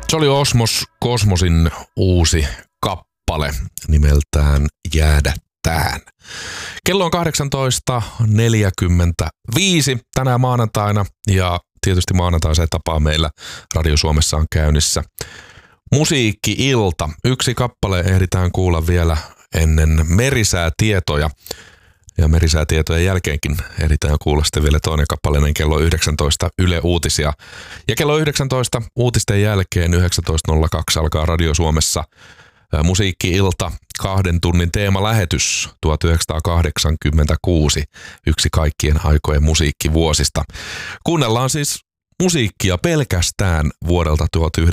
Se oli Osmos Kosmosin uusi kappale nimeltään Jäädä tähän. Kello on 18.45 tänään maanantaina ja tietysti maanantaiseen tapaan meillä Radio Suomessa on käynnissä musiikki-ilta. Yksi kappale ehditään kuulla vielä ennen merisäätietoja. Ja merisäätietojen jälkeenkin ehditään kuulla sitten vielä toinen kappale kello 19 Yle Uutisia. Ja kello 19 uutisten jälkeen 19.02 alkaa Radio Suomessa musiikki-ilta 2 tunnin teemalähetys 1986, yksi kaikkien aikojen musiikkivuosista. Kuunnellaan siis musiikkia pelkästään vuodelta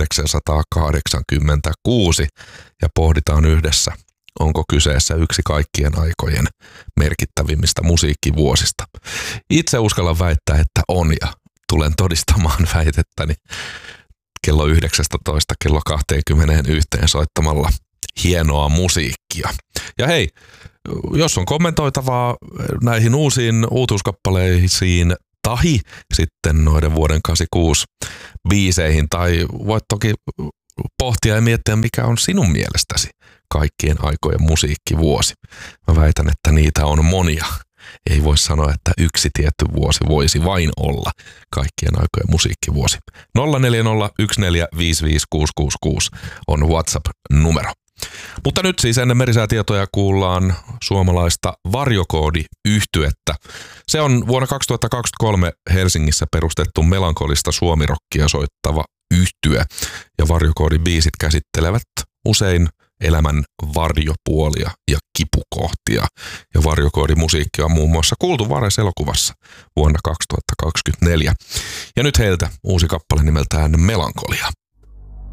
1986 ja pohditaan yhdessä, onko kyseessä yksi kaikkien aikojen merkittävimmistä musiikkivuosista. Itse uskallan väittää, että on ja tulen todistamaan väitettäni kello 19 kello 21 soittamalla hienoa musiikkia. Ja hei, jos on kommentoitavaa näihin uusiin uutuuskappaleisiin tahi sitten noiden vuoden 86 biiseihin, tai voit toki pohtia ja miettiä, mikä on sinun mielestäsi kaikkien aikojen musiikkivuosi. Mä väitän, että niitä on monia. Ei voi sanoa, että yksi tietty vuosi voisi vain olla kaikkien aikojen musiikkivuosi. 0401455666 on WhatsApp-numero. Mutta nyt siis ennen merisäätietoja kuullaan suomalaista Varjokoodi-yhtyettä. Se on vuonna 2023 Helsingissä perustettu melankolista suomirokkia soittava yhtye. Ja Varjokoodin biisit käsittelevät usein elämän varjopuolia ja kipukohtia. Ja Varjokoodin musiikki on muun muassa kuultu Vares-elokuvassa vuonna 2024. Ja nyt heiltä uusi kappale nimeltään Melankolia.